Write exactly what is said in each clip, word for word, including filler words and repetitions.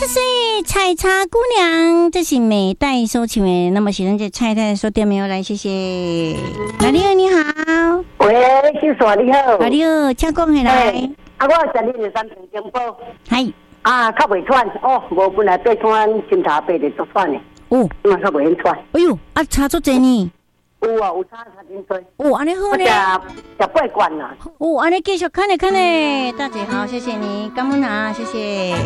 谢谢采茶姑娘，这是美代收唱的。那么现在这蔡太太说店没有来，谢谢。哪里你好？ 喂，秀爽你好。 哪里好？请讲下来。 啊，我是你的三重金宝。 系。 啊，较袂喘哦，无本来对喘检查背的足喘的。 哦， 今嘛较袂很喘。 哎呦，啊，差足济呢。 有啊，有差差真多。 哦，安尼好呢。 我食食八罐啦。 哦，安尼继续看咧看咧，大姐好，谢谢你，感恩啊，谢谢。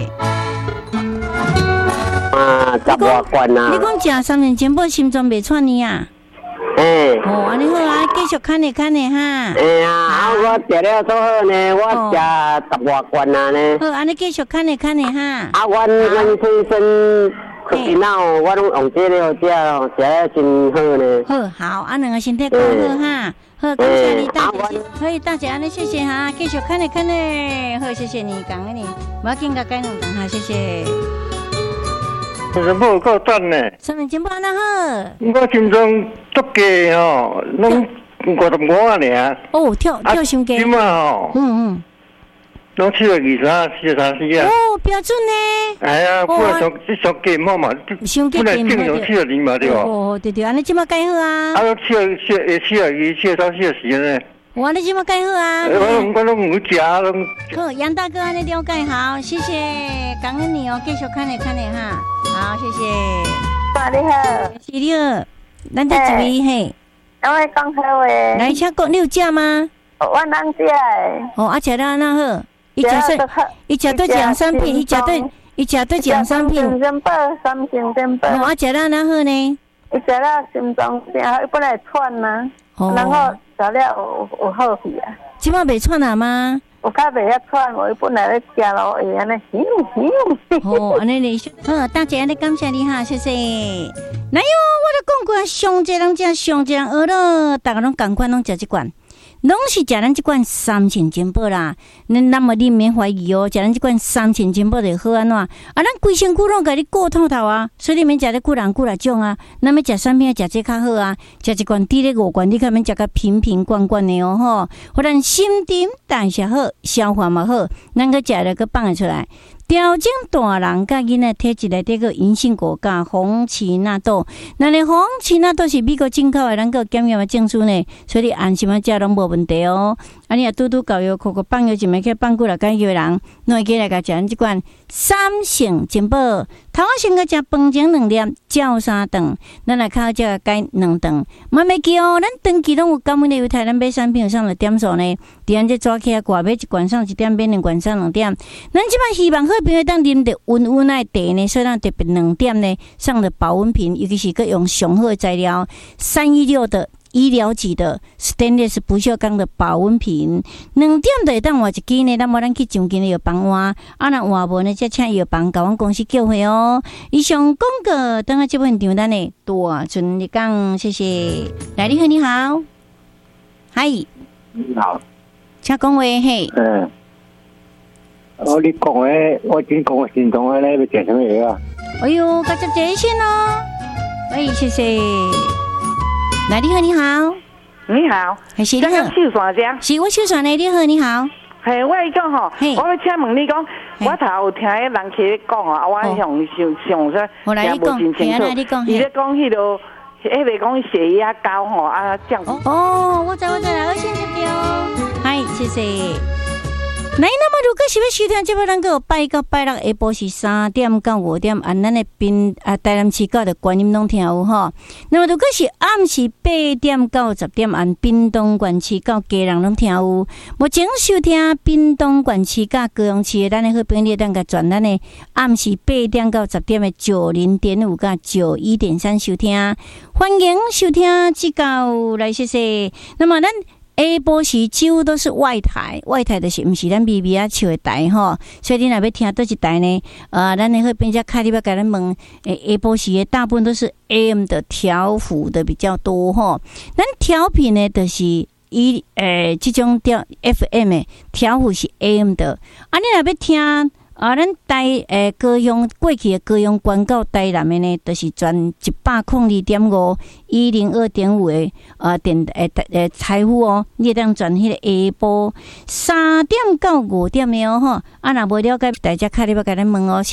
啊，十外罐啊！ 你讲食三年前不心脏袂喘呢啊？ 诶。 哦，安尼好啊，继续看咧看咧哈。 哎呀，啊，我食了做好呢，我食十外罐啊呢。 好，安尼继续看咧看咧哈。 啊，阮阮先生。出去闹，我拢用这个食哦，食了真好呢。 好，好，啊，两个身体搞好哈。好，感谢你大姐，可以大姐安尼谢谢哈，继续看咧看咧，好，谢谢你，感恩你，我要紧甲改两顿哈，谢谢。 三年前够等呢。 三年前不安那好。 我心脏足低哦，拢五十五啊尔。 哦，跳跳伤低。 今啊吼。 嗯嗯。 拢七十二三、四十三四啊！ 哦，标准呢？ 哎呀，不然上这上计好嘛，本来正常七十二嘛对吧？ 哦，对对，安尼即马改好啊！ 啊，七十七十七十二、七十三、七十四呢？ 哇，你即马改好啊！ 我拢我拢有食拢。 好，杨大哥安尼了解好，谢谢，感恩你哦，继续看咧看咧哈，好，谢谢。 啊，你好， 是你好，咱这一位嘿， 我讲好诶。 来，请讲，你有食吗？ 我能食诶。 哦，啊，食了安那好。伊食说，伊食对养生品，伊食对，伊食对养生品。 三星宝，三星电宝。 哦，啊，食了哪好呢？ 伊食了心脏病，伊本来喘呐，然后食了有有好去啊。 即摆袂喘啊吗？ 有较袂遐喘，我本来咧食咯，会安尼咻咻。 哦，安尼哩，好，大姐安尼感谢你哈，谢谢。哪有我都讲过，上济人食，上济人学咯，大家拢共款，拢食即罐。拢是食咱即款三千金宝啦，恁那么你免怀疑哦，食咱即款三千金宝就好安怎？啊，咱规身躯拢甲你顾透透啊，所以你免食咧久人久来种啊，咱要食产品食这较好啊，食一罐滴咧五罐，你较免食甲瓶瓶罐罐的哦吼，互咱心情代谢好，消化嘛好，咱个食了个放会出来。调整大人甲囡仔体质内底个银杏果加红奇纳豆，那你红奇纳豆是美国进口的，咱个检验的证书呢，所以你安心啊食拢无问题哦。啊，你啊拄拄教育口口放药一枚去放几来个药人，侬会记来甲食咱即款三性金宝，头先个食饭前两粒，照三顿，咱来靠食个改两顿。莫袂记哦，咱长期拢有感恩的犹太咱买产品有上了点数呢，伫咱这抓起来挂买一罐上一点，买两罐上两点。咱即摆希望好朋友当啉着温温的茶呢，所以咱特别两点呢上的保温瓶，尤其是个用上好的材料，三一六的。医疗级的 stainless 不锈钢的保温瓶，两点就会当换一支呢。咱无咱去上间的药房换，啊，若换无呢，则请药房甲阮公司叫回哦。以上广告，等下这份场单呢，大顺你讲，谢谢。来，你好，你好，嗨， 你好， 请讲话嘿。 嗯，哦，你讲诶，我真讲我心痛诶，你要食什么药啊？ 哎呦，感谢谢先哦。哎，谢谢。来，你好，你好， 你好， 还是你好， 秀山姐， 是我秀山的，你好，你好， 嘿，我伊讲吼，我要请问你讲，我头有听迄人去讲啊，我向上上说， 我来你讲，嘿，来你讲， 伊咧讲迄落，迄个讲血压高吼啊，降。 哦，我知我知啦，我先接掉，嗨，谢谢。来，那么如果是要收听节目，咱个拜到拜六下晡是三点到五点，按咱的滨啊台南市角的观音拢听有吼。那么如果是暗时八点到十点，按滨东县市到家人拢听有。目前收听滨东县市甲高雄市的咱的好朋友，咱个转咱的暗时八点到十点的九零点五甲九一点三收听，欢迎收听指教来谢谢。那么咱。下晡时几乎都是外台，外台就是毋是咱微微啊笑的台吼，所以你若要听倒一台呢？呃，咱的好朋友开你要甲咱问，诶，下晡时的大部分都是 A M 的调幅的比较多吼。咱调频呢，就是以诶这种调 F M 的调幅是 A M 的，啊，你若要听。啊，咱台诶高雄过去诶高雄关到台南诶呢，就是转一百空二点五一零二点五诶啊电诶诶财富哦，你当转迄个下晡三点到五点诶哦吼，啊若无了解，大家开你要甲咱问哦。